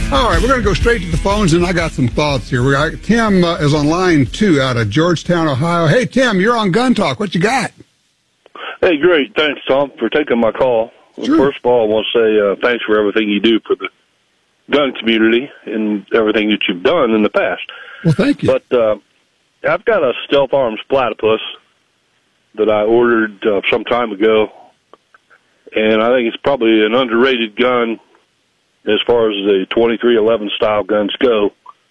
All right, we're going to go straight to the phones, and I got some thoughts here. We got Tim is on line 2 out of Georgetown, Ohio. Hey, Tim, you're on Gun Talk. What you got? Hey, great. Thanks, Tom, for taking my call. Sure. First of all, I want to say thanks for everything you do for the gun community and everything that you've done in the past. Well, thank you. But I've got a Stealth Arms Platypus that I ordered some time ago, and I think it's probably an underrated gun as far as the 2311 style guns go.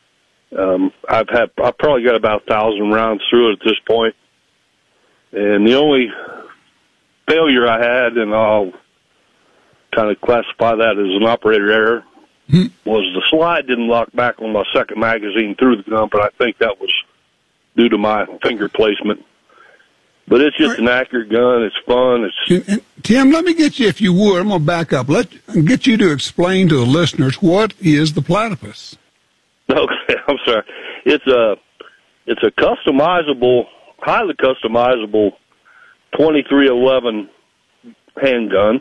I've probably got about 1,000 rounds through it at this point, and the only failure I had, and I'll kind of classify that as an operator error, was the slide didn't lock back on my second magazine through the gun, but I think that was due to my finger placement. But it's just an accurate gun. It's fun. And Tim, let me get you, if you would, I'm going to back up. Get you to explain to the listeners, what is the Platypus? Okay, I'm sorry. It's a customizable, highly customizable 2311 handgun,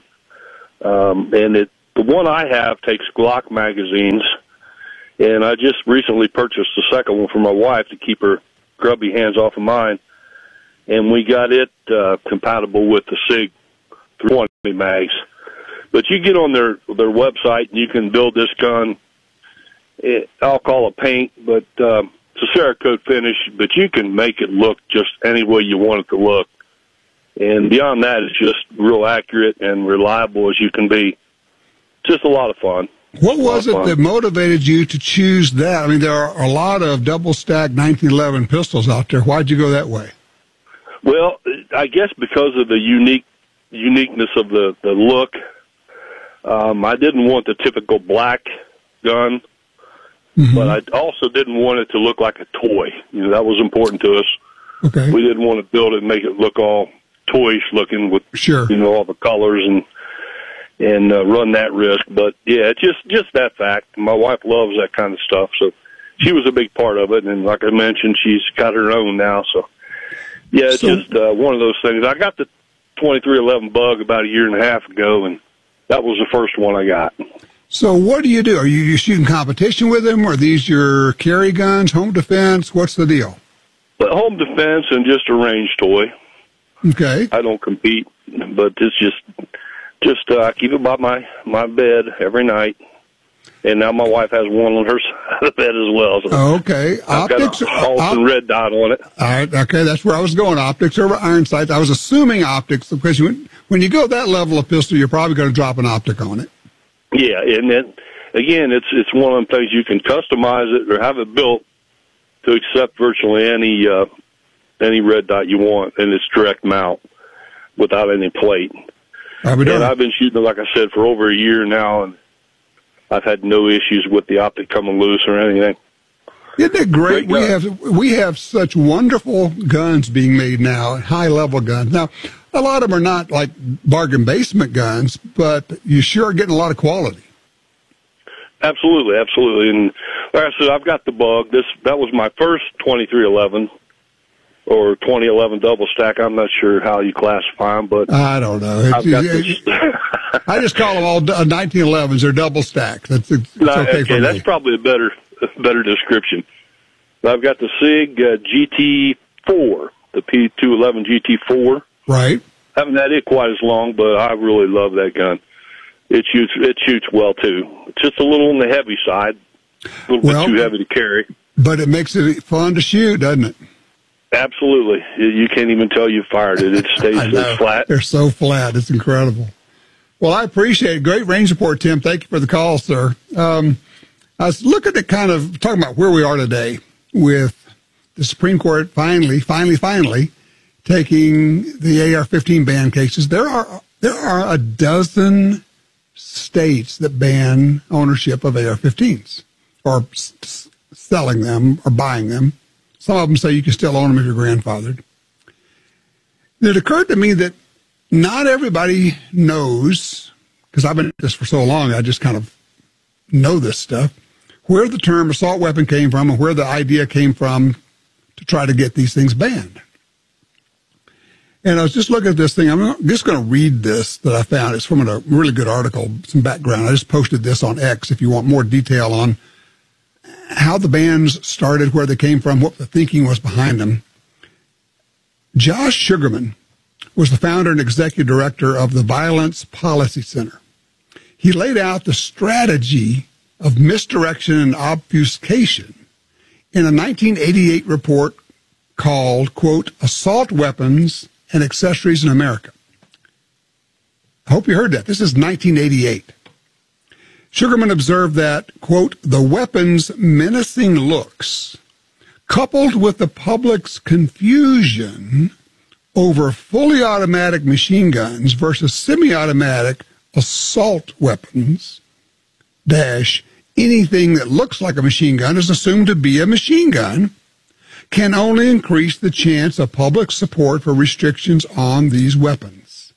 and the one I have takes Glock magazines, and I just recently purchased the second one for my wife to keep her grubby hands off of mine. And we got it compatible with the SIG 320 mags. But you get on their website and you can build this gun. I'll call it paint, but it's a Cerakote finish, but you can make it look just any way you want it to look. And beyond that, it's just real accurate and reliable as you can be. Just a lot of fun. What was it that motivated you to choose that? I mean, there are a lot of double-stack 1911 pistols out there. Why'd you go that way? Well, I guess because of the uniqueness of the look. I didn't want the typical black gun, but I also didn't want it to look like a toy. You know, that was important to us. Okay. We didn't want to build it and make it look all toyish looking with, you know, all the colors and run that risk. But yeah, just that fact. My wife loves that kind of stuff, so she was a big part of it. And like I mentioned, she's got her own now, so. Yeah, it's just one of those things. I got the 2311 Bug about 1.5 years ago, and that was the first one I got. So what do? Are you shooting competition with them? Or are these your carry guns, home defense? What's the deal? But home defense and just a range toy. Okay. I don't compete, but it's just I keep it by my bed every night. And now my wife has one on her side of the bed as well. So okay. I've got a Halston red dot on it. All right. Okay, that's where I was going. Optics over iron sights. I was assuming optics because when you go that level of pistol, you're probably going to drop an optic on it. Yeah, and then, again, it's one of them things you can customize it or have it built to accept virtually any red dot you want, and it's direct mount without any plate. And I've been shooting, like I said, for over 1 year now, and I've had no issues with the optic coming loose or anything. Isn't it great? We have such wonderful guns being made now, high-level guns. Now, a lot of them are not like bargain basement guns, but you sure are getting a lot of quality. Absolutely, absolutely. And like I said, I've got the Bug. That was my first 2311 or 2011 double stack. I'm not sure how you classify them, but I don't know. I just call them all 1911s. They're double stacked. That's okay for me. That's probably a better description. I've got the SIG GT4, the P211 GT4. Right. Haven't had it quite as long, but I really love that gun. It shoots well too. It's just a little on the heavy side, a little bit too heavy to carry. But it makes it fun to shoot, doesn't it? Absolutely. You can't even tell you fired it. It stays so flat. They're so flat. It's incredible. Well, I appreciate it. Great range report, Tim. Thank you for the call, sir. I was looking at kind of talking about where we are today with the Supreme Court finally taking the AR-15 ban cases. There are a dozen states that ban ownership of AR-15s or selling them or buying them. Some of them say you can still own them if you're grandfathered. It occurred to me that not everybody knows, because I've been at this for so long, I just kind of know this stuff, where the term assault weapon came from and where the idea came from to try to get these things banned. And I was just looking at this thing. I'm just going to read this that I found. It's from a really good article, some background. I just posted this on X if you want more detail on how the bans started, where they came from, what the thinking was behind them. Josh Sugarman was the founder and executive director of the Violence Policy Center. He laid out the strategy of misdirection and obfuscation in a 1988 report called, quote, Assault Weapons and Accessories in America. I hope you heard that. This is 1988. Sugarman observed that, quote, the weapon's menacing looks, coupled with the public's confusion over fully automatic machine guns versus semi-automatic assault weapons, dash, anything that looks like a machine gun is assumed to be a machine gun, can only increase the chance of public support for restrictions on these weapons.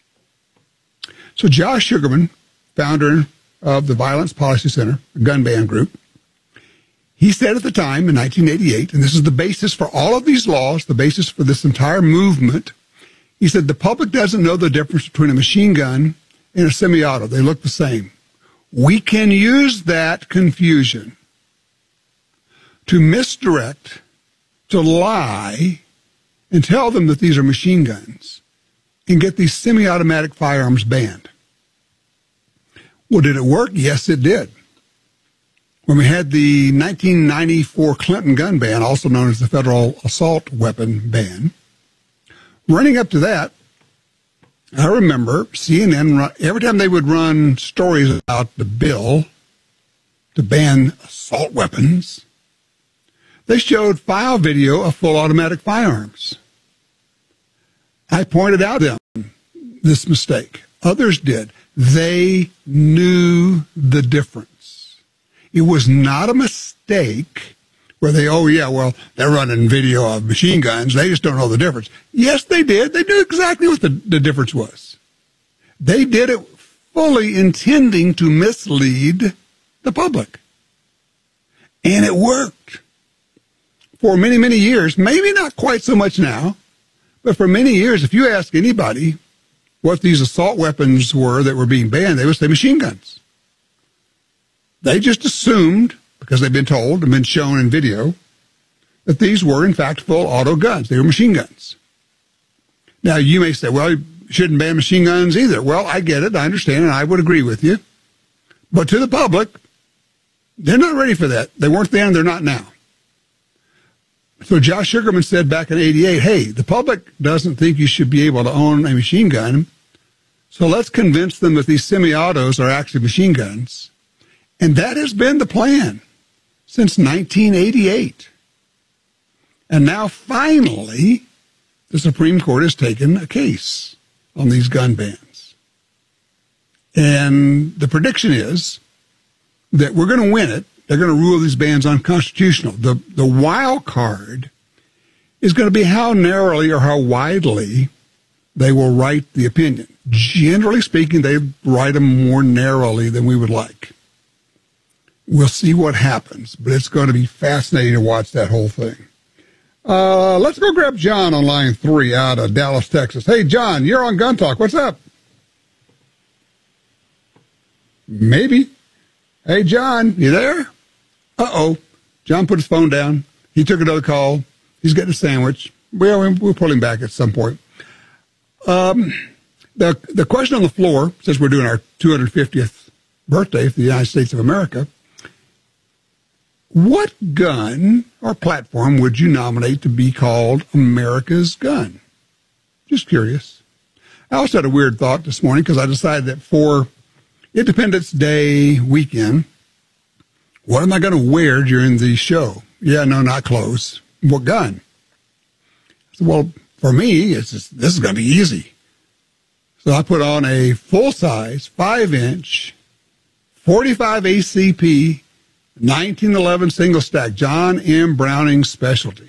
So Josh Sugarman, founder of the Violence Policy Center, a gun ban group, he said at the time in 1988, and this is the basis for all of these laws, the basis for this entire movement, he said the public doesn't know the difference between a machine gun and a semi-auto. They look the same. We can use that confusion to misdirect, to lie, and tell them that these are machine guns and get these semi-automatic firearms banned. Well, did it work? Yes, it did. When we had the 1994 Clinton gun ban, also known as the federal assault weapon ban, running up to that, I remember CNN, every time they would run stories about the bill to ban assault weapons, they showed file video of full automatic firearms. I pointed out to them this mistake. Others did. They knew the difference. It was not a mistake where they, oh, yeah, well, they're running video of machine guns. They just don't know the difference. Yes, they did. They knew exactly what the difference was. They did it fully intending to mislead the public. And it worked. For many, many years, maybe not quite so much now, but for many years, if you ask anybody what these assault weapons were that were being banned, they would say machine guns. They just assumed, because they've been told and been shown in video, that these were, in fact, full auto guns. They were machine guns. Now, you may say, well, you shouldn't ban machine guns either. Well, I get it. I understand, and I would agree with you. But to the public, they're not ready for that. They weren't then, they're not now. So Josh Sugarman said back in 88, hey, the public doesn't think you should be able to own a machine gun, so let's convince them that these semi-autos are actually machine guns. And that has been the plan since 1988. And now, finally, the Supreme Court has taken a case on these gun bans. And the prediction is that we're going to win it. They're going to rule these bans unconstitutional. The wild card is going to be how narrowly or how widely they will write the opinion. Generally speaking, they write them more narrowly than we would like. We'll see what happens, but it's going to be fascinating to watch that whole thing. Let's go grab John on line 3 out of Dallas, Texas. Hey, John, you're on Gun Talk. What's up? Maybe. Hey, John, you there? Uh-oh. John put his phone down. He took another call. He's getting a sandwich. Well, we'll pull him back at some point. The question on the floor, since we're doing our 250th birthday for the United States of America, what gun or platform would you nominate to be called America's gun? Just curious. I also had a weird thought this morning because I decided that for Independence Day weekend, what am I going to wear during the show? Yeah, no, not clothes. What gun? I said, well, for me, this is going to be easy. So I put on a full-size, 5-inch, 45 ACP, 1911 single-stack John M. Browning Specialty.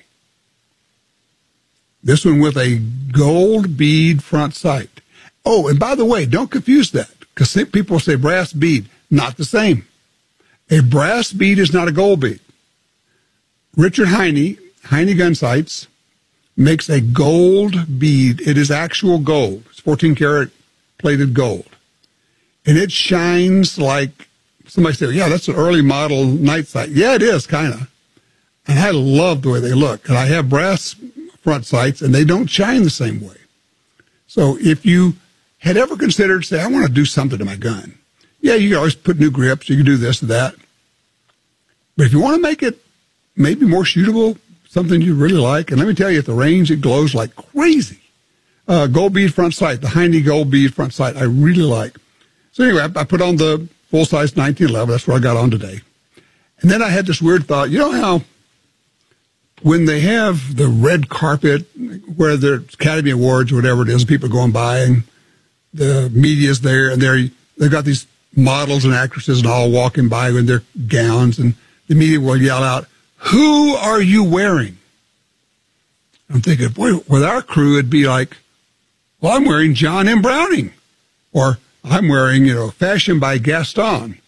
This one with a gold bead front sight. Oh, and by the way, don't confuse that, because people say brass bead. Not the same. A brass bead is not a gold bead. Richard Heine Gun Sights, makes a gold bead. It is actual gold. It's 14 karat plated gold. And it shines like, somebody said, yeah, that's an early model night sight. Yeah, it is, kind of. And I love the way they look. And I have brass front sights, and they don't shine the same way. So if you had ever considered, say, I want to do something to my gun, yeah, you can always put new grips. You can do this or that. But if you want to make it maybe more shootable, something you really like, and let me tell you, at the range, it glows like crazy. Gold bead front sight, the Heine gold bead front sight, I really like. So anyway, I put on the full-size 1911. That's what I got on today. And then I had this weird thought. You know how when they have the red carpet, where there's Academy Awards or whatever it is, people are going by and the media's there, and they've got these models and actresses and all walking by in their gowns, and the media will yell out, "Who are you wearing?" I'm thinking, boy, with our crew, it'd be like, well, I'm wearing John M. Browning, or I'm wearing, Fashion by Gaston.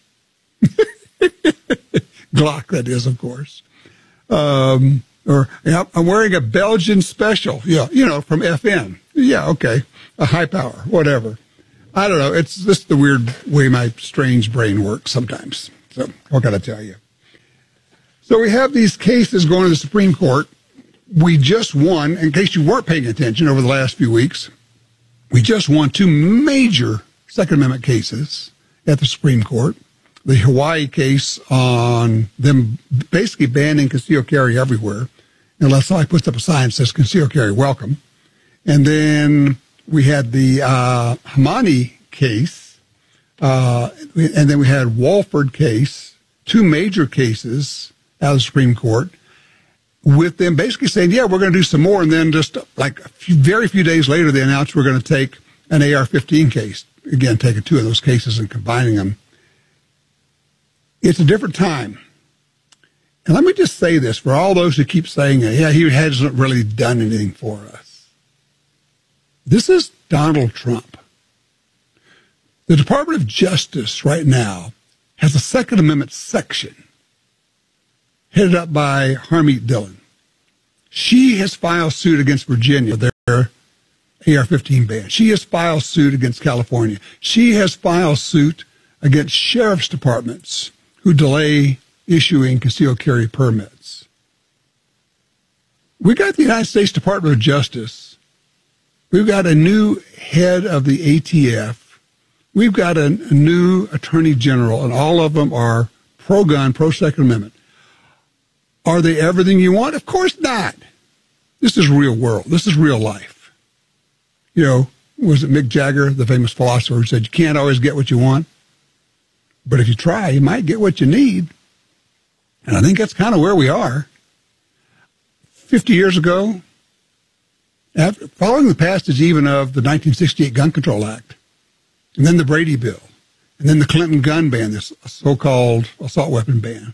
Glock, that is, of course. Or I'm wearing a Belgian Special, from FN. Yeah, okay, a high power, whatever. I don't know. It's just the weird way my strange brain works sometimes. So what can I tell you? So we have these cases going to the Supreme Court. We just won, in case you weren't paying attention over the last few weeks, we just won 2 major Second Amendment cases at the Supreme Court. The Hawaii case on them basically banning concealed carry everywhere, unless somebody puts up a sign that says concealed carry welcome. And then we had the Hamani case, and then we had Walford case, 2 major cases out of the Supreme Court, with them basically saying, yeah, we're going to do some more. And then just like very few days later, they announced we're going to take an AR-15 case. Again, taking 2 of those cases and combining them. It's a different time. And let me just say this for all those who keep saying, yeah, he hasn't really done anything for us. This is Donald Trump. The Department of Justice right now has a Second Amendment section headed up by Harmeet Dillon. She has filed suit against Virginia, their AR-15 ban. She has filed suit against California. She has filed suit against sheriff's departments who delay issuing concealed carry permits. We got the United States Department of Justice. We've got a new head of the ATF. We've got a new attorney general, and all of them are pro-gun, pro-Second Amendment. Are they everything you want? Of course not. This is real world. This is real life. Was it Mick Jagger, the famous philosopher, who said, you can't always get what you want, but if you try, you might get what you need. And I think that's kind of where we are. 50 years ago, following the passage even of the 1968 Gun Control Act, and then the Brady Bill, and then the Clinton gun ban, this so-called assault weapon ban,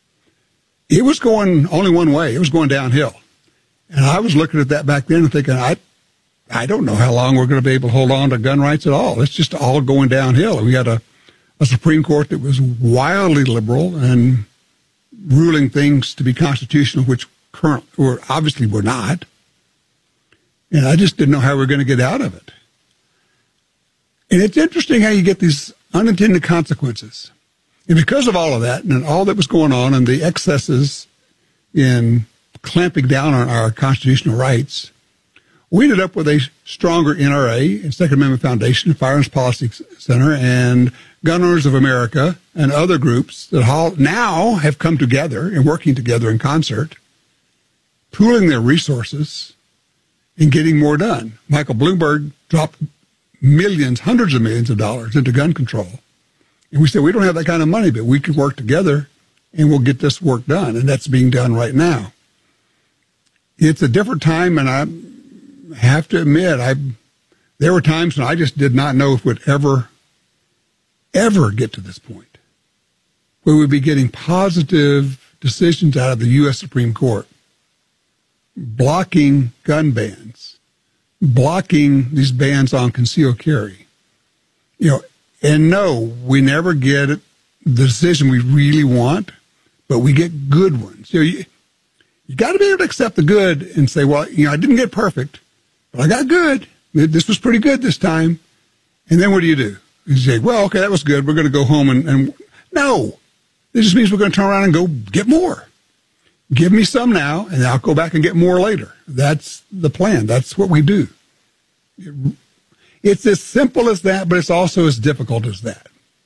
it was going only one way. It was going downhill. And I was looking at that back then and thinking, I don't know how long we're going to be able to hold on to gun rights at all. It's just all going downhill. And we had a Supreme Court that was wildly liberal and ruling things to be constitutional, which obviously were not. And I just didn't know how we were going to get out of it. And it's interesting how you get these unintended consequences. And because of all of that and all that was going on and the excesses in clamping down on our constitutional rights, we ended up with a stronger NRA and Second Amendment Foundation, Firearms Policy Center, and Gun Owners of America and other groups that all now have come together and working together in concert, pooling their resources and getting more done. Michael Bloomberg dropped millions, hundreds of millions of dollars into gun control. And we said, we don't have that kind of money, but we can work together and we'll get this work done. And that's being done right now. It's a different time, and I have to admit, there were times when I just did not know if we'd ever get to this point where we'd be getting positive decisions out of the U.S. Supreme Court, blocking gun bans, blocking these bans on concealed carry. And no, we never get the decision we really want, but we get good ones. You You got to be able to accept the good and say, well, I didn't get perfect, but I got good. This was pretty good this time. And then what do? You say, well, okay, that was good. We're going to go home and no. It just means we're going to turn around and go get more. Give me some now, and I'll go back and get more later. That's the plan. That's what we do. It's as simple as that, but it's also as difficult as that.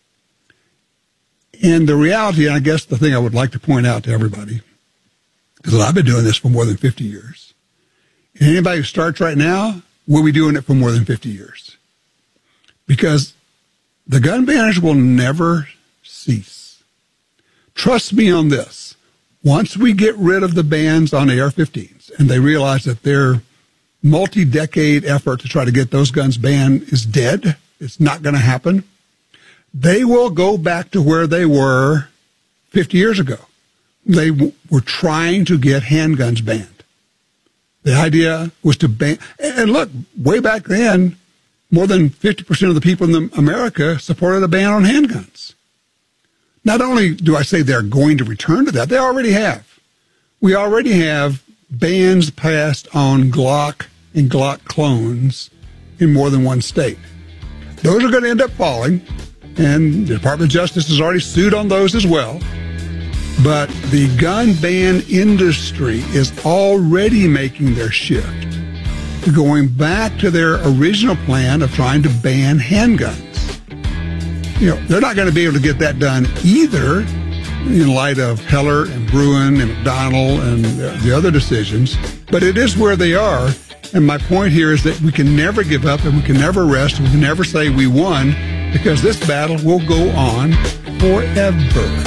And the reality, and I guess the thing I would like to point out to everybody, because I've been doing this for more than 50 years. And anybody who starts right now, we'll be doing it for more than 50 years. Because the gun banners will never cease. Trust me on this. Once we get rid of the bans on AR-15s, and they realize that their multi-decade effort to try to get those guns banned is dead, it's not going to happen, they will go back to where they were 50 years ago. They were trying to get handguns banned. The idea was to ban, and look, way back then, more than 50% of the people in America supported a ban on handguns. Not only do I say they're going to return to that, they already have. We already have bans passed on Glock and Glock clones in more than one state. Those are going to end up falling, and the Department of Justice has already sued on those as well. But the gun ban industry is already making their shift to going back to their original plan of trying to ban handguns. They're not going to be able to get that done either in light of Heller and Bruen and McDonnell and the other decisions, but it is where they are. And my point here is that we can never give up and we can never rest. We can never say we won, because this battle will go on forever.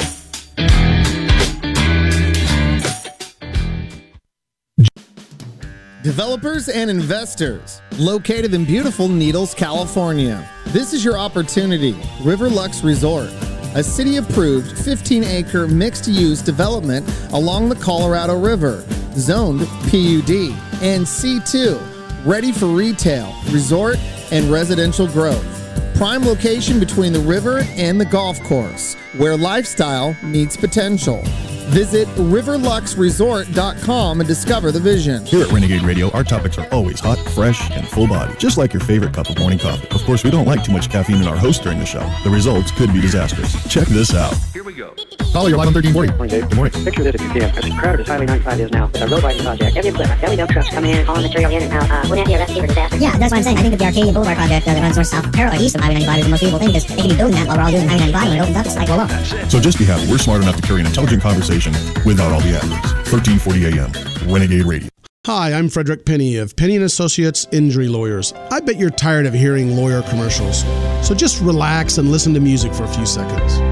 Developers and investors, located in beautiful Needles, California. This is your opportunity. Riverlux Resort, a city-approved 15-acre mixed-use development along the Colorado River, zoned PUD and C2, ready for retail, resort, and residential growth. Prime location between the river and the golf course, where lifestyle meets potential. Visit riverluxresort.com and discover the vision. Here at Renegade Radio, our topics are always hot, fresh, and full body, just like your favorite cup of morning coffee. Of course, we don't like too much caffeine in our host during the show. The results could be disastrous. Check this out. Here we go. Caller, you're live on 1340. Morning, Dave. Good morning. Picture this if you can. As crowded as Highway 95 is now, with a road widening project, Every flip, belly dump trucks coming in, hauling material in and out. Wouldn't that be a recipe for disaster? Yeah, that's what I'm saying. I think that the Arcadia Boulevard project that runs north, south, parallel east of Highway 95 is the most beautiful thing, because they can be building that while we're all doing Highway 95, and when it opens up, it's like, well, So just be happy we're smart enough to carry an intelligent conversation without all the adlibs. 1340 AM, Renegade Radio. Hi, I'm Frederick Penny of Penny & Associates Injury Lawyers. I bet you're tired of hearing lawyer commercials, so just relax and listen to music for a few seconds.